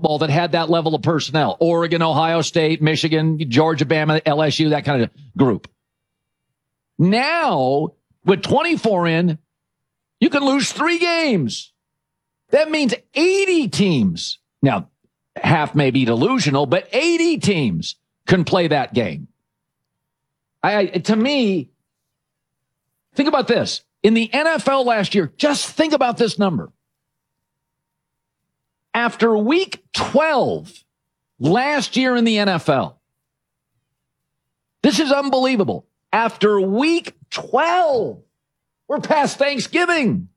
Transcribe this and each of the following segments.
football that had that level of personnel. Oregon, Ohio State, Michigan, Georgia, Bama, LSU, that kind of group. Now, with 24 in, you can lose 3 games. That means 80 teams. Now, half may be delusional, but 80 teams can play that game. To me, think about this. In the NFL last year, just think about this number. After week 12 last year in the NFL, this is unbelievable. After week 12, we're past Thanksgiving.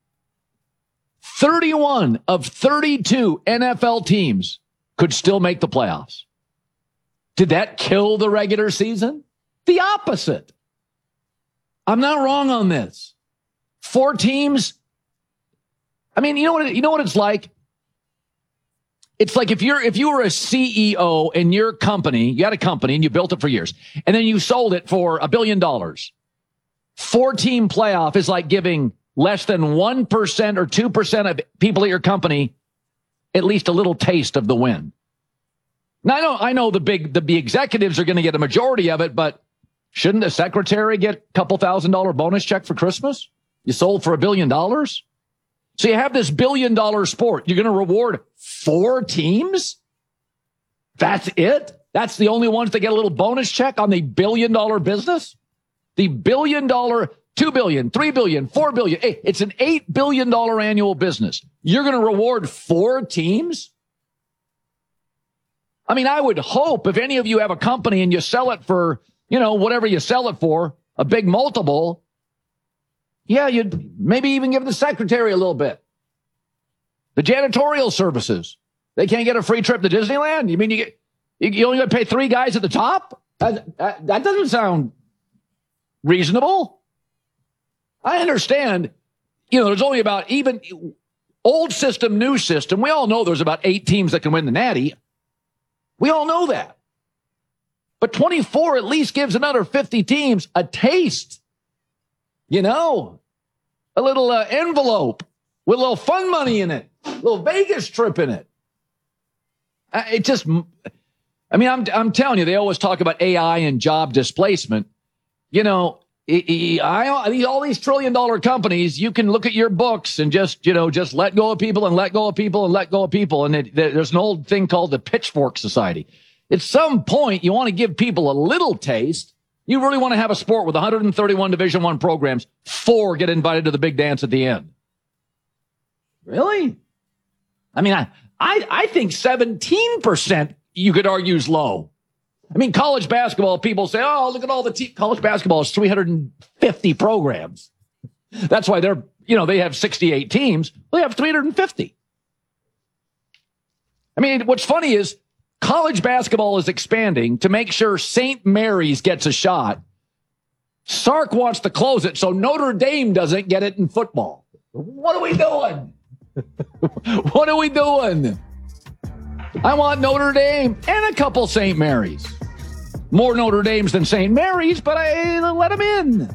31 of 32 NFL teams could still make the playoffs. Did that kill the regular season? The opposite. I'm not wrong on this. 4 teams. I mean, you know what it's like? It's like if you were a CEO in your company, you had a company and you built it for years, and then you sold it for $1 billion. 4-team playoff is like giving less than 1% or 2% of people at your company at least a little taste of the win. Now, I know the executives are going to get a majority of it, but shouldn't the secretary get a couple $1,000 bonus check for Christmas? You sold for $1 billion. So you have this $1 billion sport. You're going to reward 4 teams? That's it? That's the only ones that get a little bonus check on the $1 billion business? The $1 billion, $2 billion, $3 billion, $4 billion. Hey, it's an $8 billion annual business. You're going to reward 4 teams? I mean, I would hope if any of you have a company and you sell it for, whatever you sell it for, a big multiple, yeah, you'd maybe even give the secretary a little bit. The janitorial services, they can't get a free trip to Disneyland? You mean you only got to pay 3 guys at the top? That doesn't sound reasonable. I understand, there's only about even old system, new system. We all know there's about 8 teams that can win the Natty. We all know that. But 24 at least gives another 50 teams a taste. A little envelope with a little fun money in it, a little Vegas trip in it. I'm telling you, they always talk about AI and job displacement. All these $1 trillion companies, you can look at your books and just let go of people and let go of people and let go of people. And there's an old thing called the Pitchfork Society. At some point, you want to give people a little taste. You really want to have a sport with 131 Division I programs, 4 get invited to the big dance at the end. Really? I mean, I think 17% you could argue is low. I mean, college basketball, people say, oh, look at all the college basketball is 350 programs. That's why they have 68 teams. Well, they have 350. I mean, what's funny is college basketball is expanding to make sure St. Mary's gets a shot. Sark wants to close it so Notre Dame doesn't get it in football. What are we doing? What are we doing? I want Notre Dame and a couple St. Mary's. More Notre Dames than St. Mary's, but I let them in.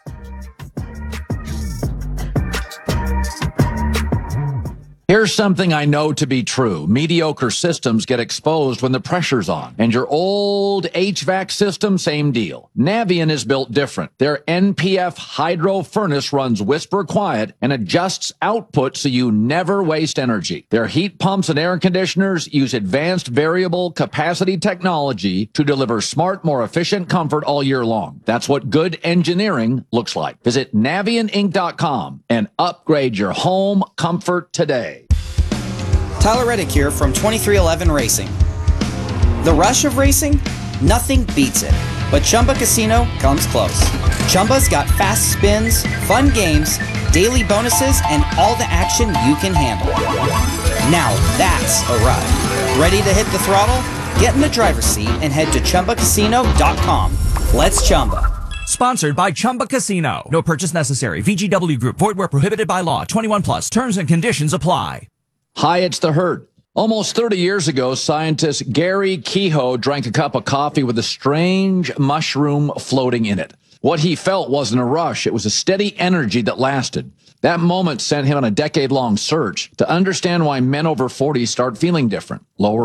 Here's something I know to be true. Mediocre systems get exposed when the pressure's on. And your old HVAC system, same deal. Navien is built different. Their NPF hydro furnace runs whisper quiet and adjusts output so you never waste energy. Their heat pumps and air conditioners use advanced variable capacity technology to deliver smart, more efficient comfort all year long. That's what good engineering looks like. Visit NavientInc.com and upgrade your home comfort today. Tyler Reddick here from 2311 Racing. The rush of racing? Nothing beats it. But Chumba Casino comes close. Chumba's got fast spins, fun games, daily bonuses, and all the action you can handle. Now that's a ride. Ready to hit the throttle? Get in the driver's seat and head to ChumbaCasino.com. Let's Chumba. Sponsored by Chumba Casino. No purchase necessary. VGW Group. Void where prohibited by law. 21 plus. Terms and conditions apply. Hi, it's The Herd. Almost 30 years ago, scientist Gary Kehoe drank a cup of coffee with a strange mushroom floating in it. What he felt wasn't a rush. It was a steady energy that lasted. That moment sent him on a decade-long search to understand why men over 40 start feeling different. Lower